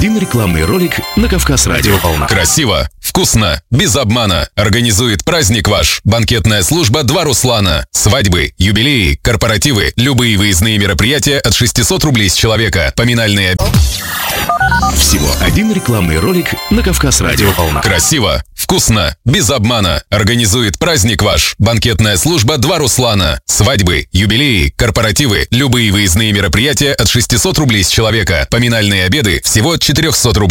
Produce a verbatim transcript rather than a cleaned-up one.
один рекламный ролик на Кавказ Радио Волна. Красиво, вкусно, без обмана. Организует праздник ваш. Банкетная служба «Два Руслана». Свадьбы, юбилеи, корпоративы, любые выездные мероприятия от шестисот рублей с человека. Поминальные... Всего один рекламный ролик на Кавказ Радио Волна. Красиво, вкусно, без обмана. Организует праздник ваш. Банкетная служба «Два Руслана». Свадьбы, юбилеи, корпоративы, любые выездные мероприятия от шестисот рублей с человека. Поминальные обеды всего от четырехсот рублей.